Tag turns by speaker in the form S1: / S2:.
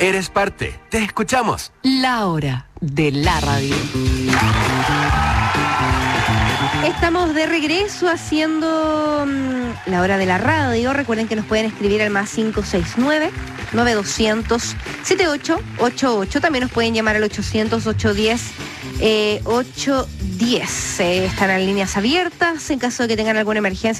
S1: Eres parte. Te escuchamos.
S2: La hora de la radio.
S3: Estamos de regreso haciendo la hora de la radio. Recuerden que nos pueden escribir al más 569-9200-7888. También nos pueden llamar al 800-810-810. Están las líneas abiertas en caso de que tengan alguna emergencia.